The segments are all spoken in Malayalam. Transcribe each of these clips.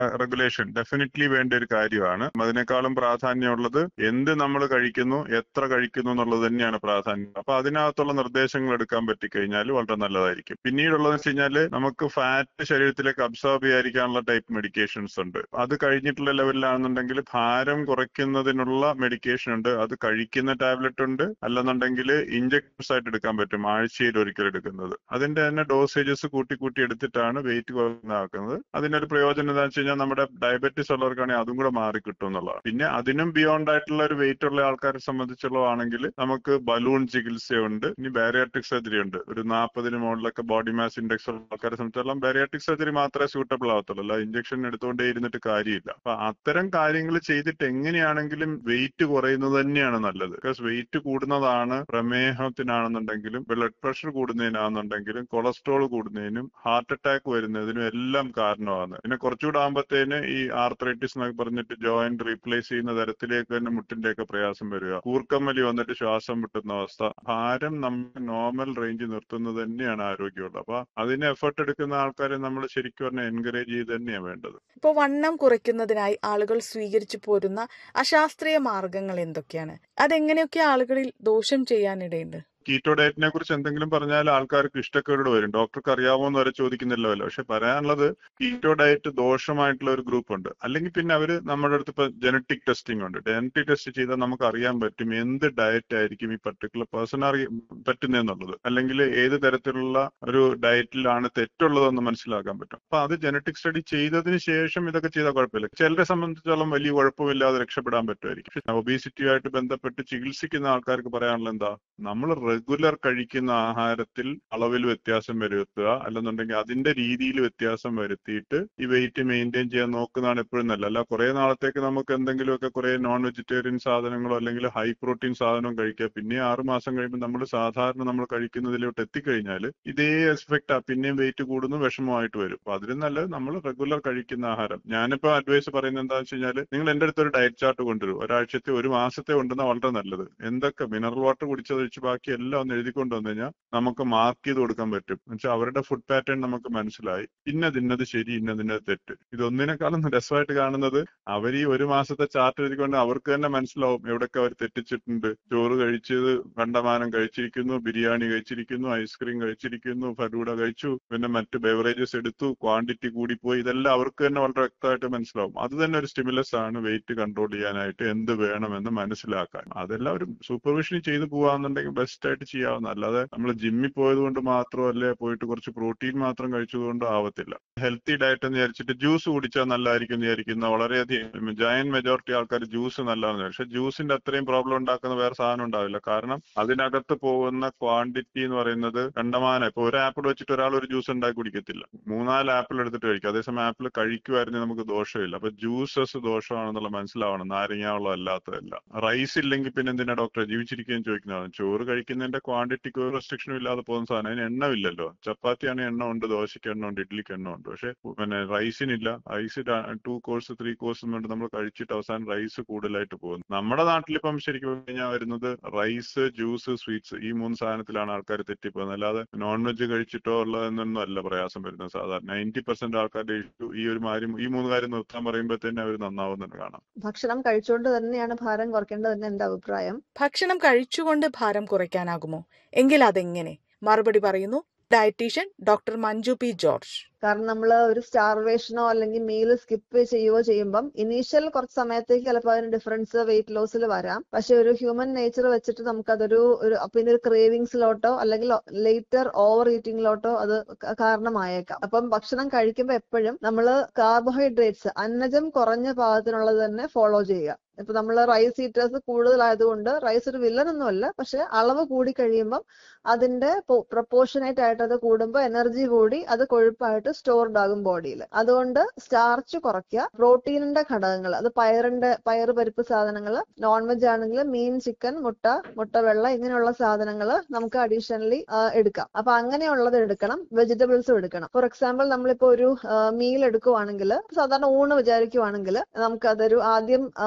റെഗുലേഷൻ ഡെഫിനറ്റ്ലി വേണ്ട ഒരു കാര്യമാണ്. അതിനേക്കാളും പ്രാധാന്യമുള്ളത് എന്ത് നമ്മൾ കഴിക്കുന്നു, എത്ര കഴിക്കുന്നു എന്നുള്ളത് തന്നെയാണ് പ്രാധാന്യം. അപ്പൊ അതിനകത്തുള്ള നിർദ്ദേശങ്ങൾ എടുക്കാൻ പറ്റിക്കഴിഞ്ഞാൽ വളരെ നല്ലതായിരിക്കും. പിന്നീടുള്ളതെന്ന് വെച്ച് കഴിഞ്ഞാൽ നമുക്ക് ഫാറ്റ് ശരീരത്തിലേക്ക് അബ്സോർബ് ചെയ്യാതിരിക്കാനുള്ള ടൈപ്പ് മെഡിക്കേഷൻസ് ഉണ്ട്. അത് കഴിഞ്ഞിട്ടുള്ള ലെവലിലാണെന്നുണ്ടെങ്കിൽ ഭാരം കുറയ്ക്കുന്നതിനുള്ള മെഡിക്കേഷൻ ഉണ്ട്. അത് കഴിക്കുന്ന ടാബ്ലറ്റ് ഉണ്ട്, അല്ലെന്നുണ്ടെങ്കിൽ ഇഞ്ചക്ഷൻസ് ആയിട്ട് എടുക്കാൻ പറ്റും, ആഴ്ചയിൽ ഒരിക്കൽ എടുക്കുന്നത്. അതിന്റെ തന്നെ ഡോസേജസ് കൂട്ടി കൂട്ടി എടുത്തിട്ടാണ് വെയിറ്റ് കുറഞ്ഞാക്കുന്നത്. അതിനൊരു പ്രയോജനം എന്താണെന്ന് വെച്ച് കഴിഞ്ഞാൽ നമ്മുടെ ഡയബറ്റീസ് ഉള്ളവർക്കാണെങ്കിൽ അതും കൂടെ മാറി കിട്ടും എന്നുള്ളതാണ്. പിന്നെ അതിനും ബിയോണ്ട് ആയിട്ടുള്ള ഒരു വെയിറ്റ് ഉള്ള ആൾക്കാരെ സംബന്ധിച്ചുള്ളതാണെങ്കിൽ നമുക്ക് ബലൂൺ ചികിത്സയുണ്ട്, ഇനി ബാരിയാട്രിക് സർജറി ഉണ്ട്. ഒരു 40 മുകളിലൊക്കെ ബോഡി മാസ് ഇൻഡെക്സ് ഉള്ള ആൾക്കാരെ സംബന്ധിച്ചിടത്തോളം ബാരിയാട്രിക് സർജറി മാത്രമേ സൂട്ടബിൾ ആവത്തുള്ളൂ, അല്ല ഇഞ്ചക്ഷൻ എടുത്തുകൊണ്ടേ ഇരുന്നിട്ട് കാര്യമില്ല. അപ്പൊ അത്തരം കാര്യങ്ങൾ ചെയ്തിട്ട് എങ്ങനെയാണെങ്കിലും വെയിറ്റ് കുറയുന്നത് തന്നെയാണ് നല്ലത്. Because wait കൂടുന്നതാണ് പ്രമേഹത്തിനാണെന്നുണ്ടെങ്കിലും blood pressure കൂടുന്നതിനാണെന്നുണ്ടെങ്കിലും cholesterol കൂടുന്നതിനും heart attack വരുന്നതിനും എല്ലാം കാരണമാണ്. പിന്നെ കുറച്ചുകൂടെ ആകുമ്പോഴത്തേന് ഈ ആർത്രൈറ്റിസ് എന്നൊക്കെ പറഞ്ഞിട്ട് ജോയിന്റ് റീപ്ലേസ് ചെയ്യുന്ന തരത്തിലേക്ക് തന്നെ മുട്ടിന്റെയൊക്കെ പ്രയാസം വരിക, കൂർക്കമ്മലി വന്നിട്ട് ശ്വാസം മുട്ടുന്ന അവസ്ഥ. ഭാരം നമ്മൾ നോർമൽ റേഞ്ച് നിർത്തുന്നത് തന്നെയാണ് ആരോഗ്യമുള്ളത്. അപ്പൊ അതിന് എഫർട്ട് എടുക്കുന്ന ആൾക്കാരെ നമ്മൾ ശരിക്കും പറഞ്ഞാൽ എൻകറേജ് ചെയ്ത് തന്നെയാണ് വേണ്ടത്. ഇപ്പോൾ വണ്ണം കുറയ്ക്കുന്നതിനായി ആളുകൾ സ്വീകരിച്ചു പോരുന്ന അശാസ്ത്രീയ മാർഗങ്ങൾ എന്തൊക്കെയാണ്? അതെങ്ങനെയൊക്കെ ആളുകളിൽ ദോഷം ചെയ്യാനിടയുണ്ട്? കീറ്റോ ഡയറ്റിനെ കുറിച്ച് എന്തെങ്കിലും പറഞ്ഞാൽ ആൾക്കാർക്ക് ഇഷ്ടക്കേട് വരും. ഡോക്ടർക്ക് അറിയാമോന്ന് വരെ ചോദിക്കുന്നില്ലല്ലോ. പക്ഷെ പറയാനുള്ളത് കീറ്റോ ഡയറ്റ് ദോഷമായിട്ടുള്ള ഒരു ഗ്രൂപ്പ് ഉണ്ട്. അല്ലെങ്കിൽ പിന്നെ അവര് നമ്മുടെ അടുത്ത് ഇപ്പൊ ജനറ്റിക് ടെസ്റ്റിംഗ് ഉണ്ട്. ജനറ്റിക് ടെസ്റ്റ് ചെയ്താൽ നമുക്ക് അറിയാൻ പറ്റും എന്ത് ഡയറ്റ് ആയിരിക്കും ഈ പർട്ടിക്കുലർ പേഴ്സൺ പറ്റുന്നതെന്നുള്ളത്, അല്ലെങ്കിൽ ഏത് തരത്തിലുള്ള ഒരു ഡയറ്റിലാണ് തെറ്റുള്ളതെന്ന് മനസ്സിലാക്കാൻ പറ്റും. അപ്പൊ അത് ജനറ്റിക് സ്റ്റഡി ചെയ്തതിന് ശേഷം ഇതൊക്കെ ചെയ്താൽ കുഴപ്പമില്ല. ചിലരെ സംബന്ധിച്ചോളം വലിയ കുഴപ്പമില്ലാതെ രക്ഷപ്പെടാൻ പറ്റുമായിരിക്കും. ഒബീസിറ്റിയുമായിട്ട് ബന്ധപ്പെട്ട് ചികിത്സിക്കുന്ന ആൾക്കാർക്ക് പറയാനുള്ള എന്താ, നമ്മൾ റെഗുലർ കഴിക്കുന്ന ആഹാരത്തിൽ അളവിൽ വ്യത്യാസം വരുത്തുക, അല്ലെന്നുണ്ടെങ്കിൽ അതിന്റെ രീതിയിൽ വ്യത്യാസം വരുത്തിയിട്ട് ഈ വെയിറ്റ് മെയിൻറ്റെയിൻ ചെയ്യാൻ നോക്കുന്നതാണ് എപ്പോഴും നല്ലത്. അല്ല കുറെ നാളത്തേക്ക് നമുക്ക് എന്തെങ്കിലുമൊക്കെ കുറെ നോൺ വെജിറ്റേറിയൻ സാധനങ്ങളോ അല്ലെങ്കിൽ ഹൈ പ്രോട്ടീൻ സാധനവും കഴിക്കുക, പിന്നെ 6 മാസം കഴിയുമ്പോൾ നമ്മൾ സാധാരണ നമ്മൾ കഴിക്കുന്നതിലോട്ട് എത്തിക്കഴിഞ്ഞാൽ ഇതേ എഫക്റ്റ് പിന്നെയും വെയിറ്റ് കൂടുന്നു, വിഷമമായിട്ട് വരും. അപ്പൊ അതിലും നല്ലത് നമ്മൾ റെഗുലർ കഴിക്കുന്ന ആഹാരം. ഞാനിപ്പോ അഡ്വൈസ് പറയുന്നത് എന്താണെന്ന് വെച്ച് കഴിഞ്ഞാൽ നിങ്ങൾ എന്റെ അടുത്ത് ഒരു ഡയറ്റ് ചാർട്ട് കൊണ്ടുവരും, ഒരാഴ്ചത്തെ 1 മാസത്തെ കൊണ്ടുവന്നാൽ വളരെ നല്ലത്. എന്തൊക്കെ മിനറൽ വാട്ടർ കുടിച്ചതൊഴിച്ച് ബാക്കി എല്ലാം ഒന്ന് എഴുതിക്കൊണ്ട് വന്നു കഴിഞ്ഞാൽ നമുക്ക് മാർക്ക് ചെയ്ത് കൊടുക്കാൻ പറ്റും. എന്നുവെച്ചാൽ അവരുടെ ഫുഡ് പാറ്റേൺ നമുക്ക് മനസ്സിലായി, ഇന്നത് ശരി, ഇന്നത് തെറ്റ്. ഇതൊന്നിനേക്കാളും രസമായിട്ട് കാണുന്നത് അവർ ഈ 1 മാസത്തെ ചാർട്ട് എഴുതിക്കൊണ്ട് അവർക്ക് തന്നെ മനസ്സിലാവും എവിടെയൊക്കെ അവർ തെറ്റിച്ചിട്ടുണ്ട്. ചോറ് കഴിച്ചത് കണ്ടമാനം കഴിച്ചിരിക്കുന്നു, ബിരിയാണി കഴിച്ചിരിക്കുന്നു, ഐസ്ക്രീം കഴിച്ചിരിക്കുന്നു, ഫലൂഡ കഴിച്ചു, പിന്നെ മറ്റ് ബെവറേജസ് എടുത്തു, ക്വാണ്ടിറ്റി കൂടിപ്പോയി. ഇതെല്ലാം അവർക്ക് തന്നെ വളരെ വ്യക്തമായിട്ട് മനസ്സിലാവും. അത് തന്നെ ഒരു സ്റ്റിമുലസ് ആണ് വെയിറ്റ് കൺട്രോൾ ചെയ്യാനായിട്ട് എന്ത് വേണമെന്ന് മനസ്സിലാക്കാൻ. അതെല്ലാം ഒരു സൂപ്പർവിഷൻ ചെയ്തു പോവാന്നുണ്ടെങ്കിൽ ബെസ്റ്റ് ആയിട്ട് ചെയ്യാവുന്ന, അല്ലാതെ നമ്മൾ ജിമ്മിൽ പോയത് കൊണ്ട് മാത്രമല്ലേ പോയിട്ട് കുറച്ച് പ്രോട്ടീൻ മാത്രം കഴിച്ചതുകൊണ്ട് ആവത്തില്ല. ഹെൽത്തി ഡയറ്റ് എന്ന് വിചാരിച്ചിട്ട് ജ്യൂസ് കുടിച്ചാൽ നല്ലതായിരിക്കും എന്ന് വിചാരിക്കുന്ന വളരെയധികം ജയന്റ് മെജോറിറ്റി ആൾക്കാർ ജ്യൂസ് നല്ലതാണെന്ന്. പക്ഷെ ജ്യൂസിന്റെ അത്രയും പ്രോബ്ലം ഉണ്ടാക്കുന്ന വേറെ സാധനം ഉണ്ടാവില്ല. കാരണം അതിനകത്ത് പോകുന്ന ക്വാണ്ടിറ്റി എന്ന് പറയുന്നത് കണ്ടമാനം. ഇപ്പൊ ഒരു ആപ്പിൾ വെച്ചിട്ട് ഒരാൾ ഒരു ജ്യൂസ് ഉണ്ടാക്കി കുടിക്കത്തില്ല, 3-4 ആപ്പിൾ എടുത്തിട്ട് കഴിക്കും. അതേസമയം ആപ്പിൾ കഴിക്കുമായിരുന്നെങ്കിൽ നമുക്ക് ദോഷമില്ല. അപ്പൊ ജ്യൂസസ് ദോഷമാണെന്നുള്ള മനസ്സിലാവണം, നാരങ്ങാവെള്ളം അല്ലാത്തതല്ല. റൈസ് ഇല്ലെങ്കിൽ പിന്നെ എന്തിനാ ഡോക്ടറെ ജീവിച്ചിരിക്കുകയും ചോദിക്കുന്നതാണ്. ചോറ് കഴിക്കുന്നതിന്റെ ക്വാണ്ടിറ്റിക്ക് ഒരു റെസ്ട്രിക്ഷനും ഇല്ലാതെ പോകുന്ന സാധനം. അതിന് എണ്ണമില്ലല്ലോ. ചപ്പാത്തിയാണെങ്കിൽ എണ്ണ ഉണ്ട്, ദോശയ്ക്ക് എണ്ണ ഉണ്ട്, ഇഡ്ലിക്ക് എണ്ണ ഉണ്ട്. പക്ഷെ പിന്നെ റൈസിനില്ല. റൈസ് 2 കോഴ്സ് 3 കോഴ്സും കൊണ്ട് നമ്മൾ കഴിച്ചിട്ട് അവസാനം റൈസ് കൂടുതലായിട്ട് പോകുന്നു. നമ്മുടെ നാട്ടിലിപ്പം ശരിക്കും കഴിഞ്ഞാൽ വരുന്നത് റൈസ്, ജ്യൂസ്, സ്വീറ്റ്സ്, ഈ 3 സാധനത്തിലാണ് ആൾക്കാർ തെറ്റിപ്പോകുന്നത്. അല്ലാതെ നോൺ വെജ് കഴിച്ചിട്ടോ ഉള്ളതെന്നൊന്നും അല്ല പ്രയാസം വരുന്നത്. സാധാരണ 90% ആൾക്കാരുടെ ഇഷ്യൂ ഈ 3 കാര്യം നിർത്താൻ പറയുമ്പോൾ തന്നെ അവർ നന്നാവുന്നത് കാണാം. ഭക്ഷണം കഴിച്ചുകൊണ്ട് തന്നെയാണ് ഭാരം കുറയ്ക്കേണ്ടതെന്ന് എന്റെ അഭിപ്രായം. ഭക്ഷണം കഴിച്ചുകൊണ്ട് ഭാരം കുറയ്ക്കാനാകുമോ? എങ്കിൽ അതെങ്ങനെ? മറുപടി പറയുന്നു dietitian doctor Manju P George. കാരണം നമ്മൾ ഒരു സ്റ്റാർവേഷനോ അല്ലെങ്കിൽ മീല് സ്കിപ്പ് ചെയ്യുമ്പം ഇനീഷ്യൽ കുറച്ച് സമയത്തേക്ക് ചിലപ്പോൾ അതിന് ഡിഫറൻസ് വെയിറ്റ് ലോസിൽ വരാം. പക്ഷെ ഒരു ഹ്യൂമൻ നേച്ചർ വെച്ചിട്ട് നമുക്കതൊരു പിന്നെ ഒരു ക്രേവിങ്സിലോട്ടോ അല്ലെങ്കിൽ ലേറ്റർ ഓവർ ഈറ്റിംഗിലോട്ടോ അത് കാരണമായേക്കാം. അപ്പം ഭക്ഷണം കഴിക്കുമ്പോൾ എപ്പോഴും നമ്മൾ കാർബോഹൈഡ്രേറ്റ്സ്, അന്നജം കുറഞ്ഞ പാകത്തിനുള്ളത് തന്നെ ഫോളോ ചെയ്യുക. ഇപ്പൊ നമ്മൾ റൈസ് ഈറ്റേഴ്സ് കൂടുതലായതുകൊണ്ട് റൈസ് ഒരു വില്ലനൊന്നുമല്ല, പക്ഷെ അളവ് കൂടി കഴിയുമ്പം അതിന്റെ പ്രൊപ്പോർഷനേറ്റ് ആയിട്ട് അത് കൂടുമ്പോൾ എനർജി കൂടി അത് കൊഴുപ്പായിട്ട് സ്റ്റോർഡ് ആകും ബോഡിയിൽ. അതുകൊണ്ട് സ്റ്റാർച്ച് കുറയ്ക്കുക. പ്രോട്ടീനിന്റെ ഘടകങ്ങൾ, അത് പയറ് പരിപ്പ് സാധനങ്ങൾ, നോൺ വെജ് ആണെങ്കിൽ മീൻ, ചിക്കൻ, മുട്ട വെള്ള, ഇങ്ങനെയുള്ള സാധനങ്ങൾ നമുക്ക് അഡീഷണലി എടുക്കാം. അപ്പൊ അങ്ങനെയുള്ളത് എടുക്കണം. വെജിറ്റബിൾസും എടുക്കണം. ഫോർ എക്സാമ്പിൾ നമ്മളിപ്പോ ഒരു മീൽ എടുക്കുവാണെങ്കിൽ, സാധാരണ ഊണ് വിചാരിക്കുവാണെങ്കിൽ നമുക്കതൊരു ആദ്യം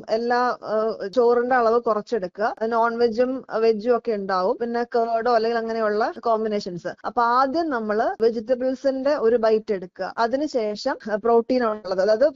എല്ലാ ചോറിന്റെ അളവ് കുറച്ചെടുക്കുക. നോൺ വെജും വെജും ഒക്കെ ഉണ്ടാവും, പിന്നെ കേർഡോ അല്ലെങ്കിൽ അങ്ങനെയുള്ള കോമ്പിനേഷൻസ്. അപ്പൊ ആദ്യം നമ്മൾ വെജിറ്റബിൾസിന്റെ ഒരു ബൈറ്റ് എടുക്കുക, അതിനുശേഷം പ്രോട്ടീൻ ഉള്ളത്, അതായത്